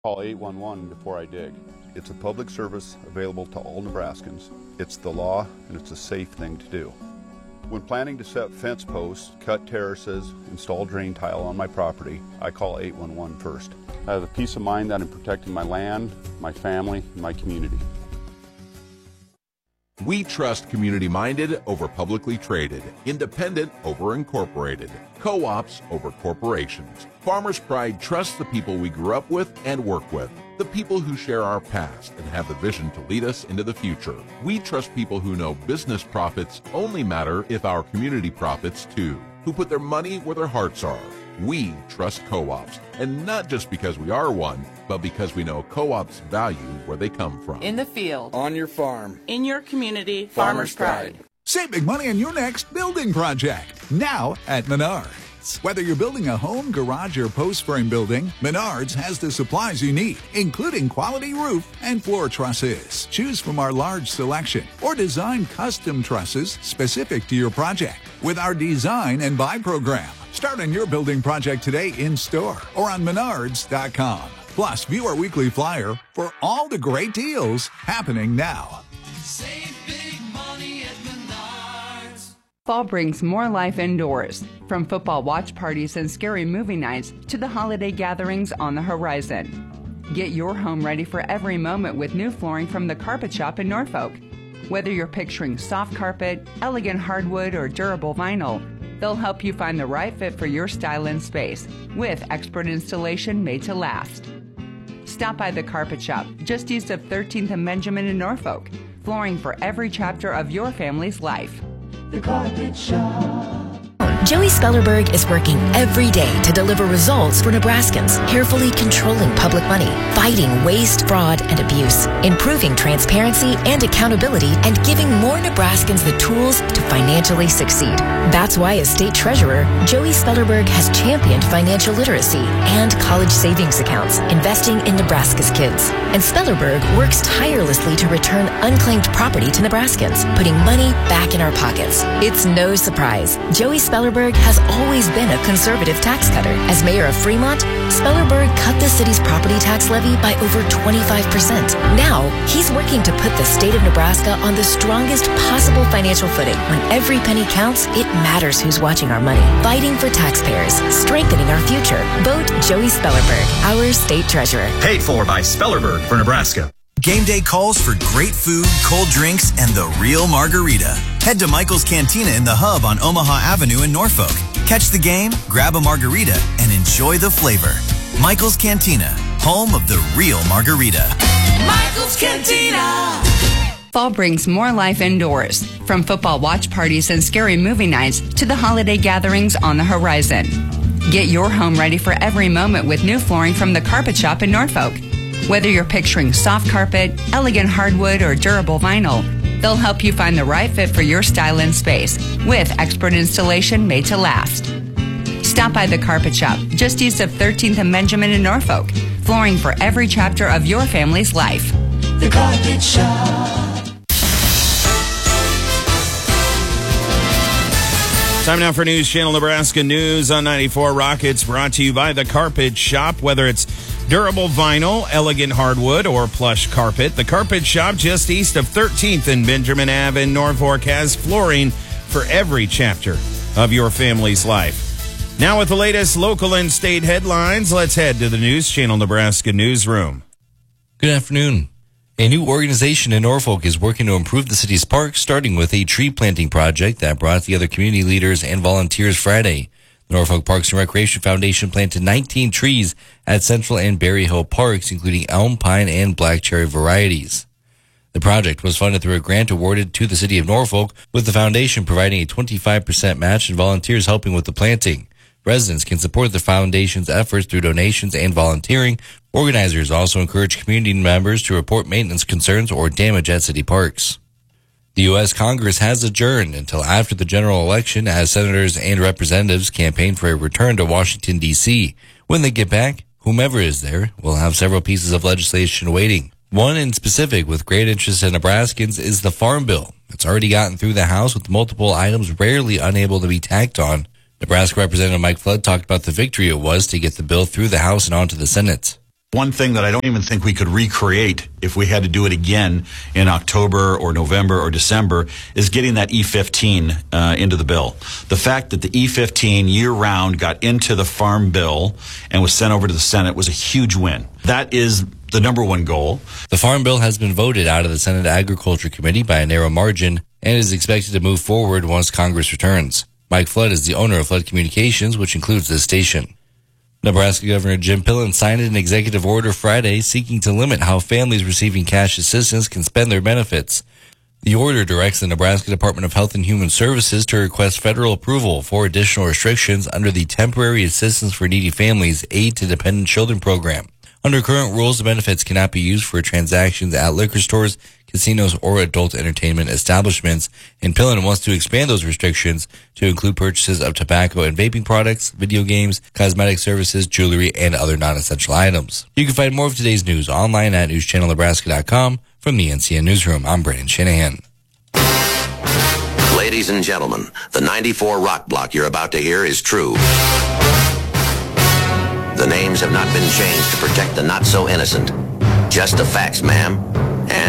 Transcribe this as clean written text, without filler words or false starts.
Call 811 before I dig. It's a public service available to all Nebraskans. It's the law, and it's a safe thing to do. When planning to set fence posts, cut terraces, install drain tile on my property, I call 811 first. I have the peace of mind that I'm protecting my land, my family, and my community. We trust community-minded over publicly traded, independent over incorporated, co-ops over corporations. Farmers Pride trusts the people we grew up with and work with, the people who share our past and have the vision to lead us into the future. We trust people who know business profits only matter if our community profits too, who put their money where their hearts are. We trust co-ops, and not just because we are one, but because we know co-ops value where they come from. In the field. On your farm. In your community. Farmers Pride. Save big money on your next building project, now at Menards. Whether you're building a home, garage, or post frame building, Menards has the supplies you need, including quality roof and floor trusses. Choose from our large selection or design custom trusses specific to your project with our Design and Buy program. Start on your building project today in store or on Menards.com. Plus, view our weekly flyer for all the great deals happening now. Save big money at Menards. Fall brings more life indoors, from football watch parties and scary movie nights to the holiday gatherings on the horizon. Get your home ready for every moment with new flooring from the Carpet Shop in Norfolk. Whether you're picturing soft carpet, elegant hardwood, or durable vinyl, they'll help you find the right fit for your style and space with expert installation made to last. Stop by the Carpet Shop just east of 13th and Benjamin in Norfolk. Flooring for every chapter of your family's life. The Carpet Shop. Joey Spellerberg is working every day to deliver results for Nebraskans, carefully controlling public money, fighting waste, fraud, and abuse, improving transparency and accountability, and giving more Nebraskans the tools to financially succeed. That's why as state treasurer, Joey Spellerberg has championed financial literacy and college savings accounts, investing in Nebraska's kids. And Spellerberg works tirelessly to return unclaimed property to Nebraskans, putting money back in our pockets. It's no surprise. Joey Spellerberg has always been a conservative tax cutter. As mayor of Fremont, Spellerberg cut the city's property tax levy by over 25%. Now, he's working to put the state of Nebraska on the strongest possible financial footing. When every penny counts, it matters who's watching our money. Fighting for taxpayers, strengthening our future. Vote Joey Spellerberg, our state treasurer. Paid for by Spellerberg for Nebraska. Game day calls for great food, cold drinks, and the real margarita. Head to Michael's Cantina in the Hub on Omaha Avenue in Norfolk. Catch the game, grab a margarita, and enjoy the flavor. Michael's Cantina, home of the real margarita. Michael's Cantina. Fall brings more life indoors, from football watch parties and scary movie nights to the holiday gatherings on the horizon. Get your home ready for every moment with new flooring from the Carpet Shop in Norfolk. Whether you're picturing soft carpet, elegant hardwood, or durable vinyl, they'll help you find the right fit for your style and space with expert installation made to last. Stop by the Carpet Shop just east of 13th and Benjamin in Norfolk. Flooring for every chapter of your family's life. The Carpet Shop. Time now for News Channel Nebraska News on 94 Rockets, brought to you by the Carpet Shop. Whether it's durable vinyl, elegant hardwood, or plush carpet, the Carpet Shop just east of 13th and Benjamin Ave in Norfolk has flooring for every chapter of your family's life. Now with the latest local and state headlines, let's head to the News Channel Nebraska newsroom. Good afternoon. A new organization in Norfolk is working to improve the city's parks, starting with a tree planting project that brought together community leaders and volunteers Friday. The Norfolk Parks and Recreation Foundation planted 19 trees at Central and Berry Hill parks, including elm, pine, and black cherry varieties. The project was funded through a grant awarded to the city of Norfolk, with the foundation providing a 25% match and volunteers helping with the planting. Residents can support the foundation's efforts through donations and volunteering. Organizers also encourage community members to report maintenance concerns or damage at city parks. The U.S. Congress has adjourned until after the general election as senators and representatives campaign for a return to Washington, D.C. When they get back, whomever is there will have several pieces of legislation waiting. One in specific with great interest in Nebraskans is the Farm Bill. It's already gotten through the House with multiple items rarely unable to be tacked on. Nebraska Representative Mike Flood talked about the victory it was to get the bill through the House and onto the Senate. One thing that I don't even think we could recreate if we had to do it again in October or November or December is getting that E15 into the bill. The fact that the E15 year-round got into the Farm Bill and was sent over to the Senate was a huge win. That is the number one goal. The Farm Bill has been voted out of the Senate Agriculture Committee by a narrow margin and is expected to move forward once Congress returns. Mike Flood is the owner of Flood Communications, which includes this station. Nebraska Governor Jim Pillen signed an executive order Friday seeking to limit how families receiving cash assistance can spend their benefits. The order directs the Nebraska Department of Health and Human Services to request federal approval for additional restrictions under the Temporary Assistance for Needy Families Aid to Dependent Children program. Under current rules, the benefits cannot be used for transactions at liquor stores, casinos, or adult entertainment establishments, and Pillen wants to expand those restrictions to include purchases of tobacco and vaping products, video games, cosmetic services, jewelry, and other non-essential items. You can find more of today's news online at newschannelnebraska.com. From the NCN Newsroom, I'm Brandon Shanahan. Ladies and gentlemen, the 94 Rock Block you're about to hear is true. The names have not been changed to protect the not-so-innocent. Just the facts, ma'am.